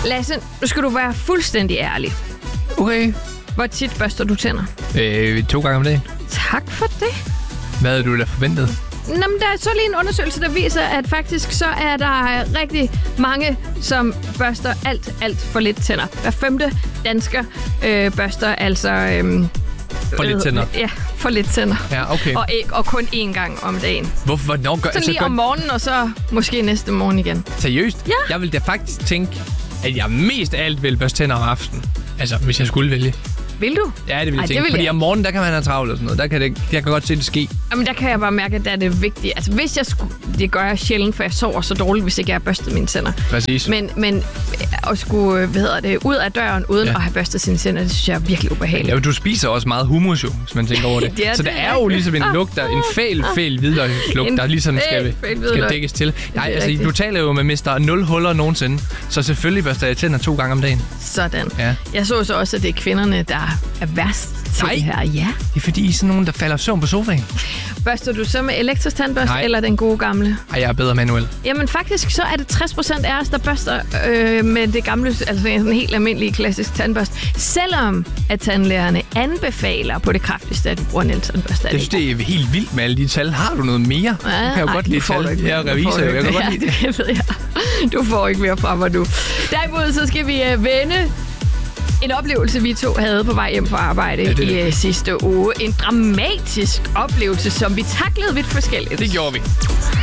Lasse, nu skal du være fuldstændig ærlig. Okay. Hvor tit børster du tænder? 2 gange om dagen. Tak for det. Hvad havde du da forventet? Nå, men der er så lige en undersøgelse, der viser, at faktisk så er der rigtig mange, som børster alt for lidt tænder. Hver 5. dansker børster altså... For lidt tænder? Ja, for lidt tænder. Ja, okay. Og kun 1 gang om dagen. Hvornår gør... Så lige om morgenen, og så måske næste morgen igen. Seriøst? Ja. Jeg ville da faktisk tænke, at jeg mest af alt ville børste tænder om aftenen. Altså, hvis jeg skulle vælge. Vil du? Ja, det vil jeg tænke. Fordi om morgenen, der kan man have travlt og sådan noget. Jeg kan godt se det ske. Jamen, der kan jeg bare mærke, at det er det vigtige. Altså, hvis jeg skulle... Det gør jeg sjældent, for jeg sover så dårligt, hvis ikke jeg har børstet mine tænder. Præcis. Men at skulle, ud af døren, uden at have børstet sine tænder, det synes jeg er virkelig ubehageligt. Ja, du spiser også meget hummus jo, hvis man tænker over det. Ja, så der er jo ligesom en lugt, en fæl hvidløgslugt, der ligesom skal dækkes til. Nej, altså, du taler jo med Mr. 0 huller nogensinde, så selvfølgelig børster jeg tænder 2 gange om dagen. Sådan. Ja. Jeg så også, at det er kvinderne, der er værst til det her. Ja. Det er fordi, I er sådan nogen, der falder søvn på sofaen. Børster du så med elektrisk tandbørste, eller den gode gamle? Nej, jeg er bedre manuel. Jamen faktisk, så er det 60% af os, der børster med det gamle, altså en helt almindelig klassisk tandbørste. Selvom at tandlægerne anbefaler på det kraftigste, at du bruger en eltandbørste. Jeg synes, det er helt vildt med alle de tal. Har du noget mere? Ja, du kan jo godt lide tal. Jeg er revisor, jeg kan godt lide det. Det ved jeg. Du får ikke mere fra mig nu. Derimod så skal vi vende en oplevelse, vi 2 havde på vej hjem fra arbejde i sidste uge. En dramatisk oplevelse, som vi taklede vidt forskelligt. Det gjorde vi.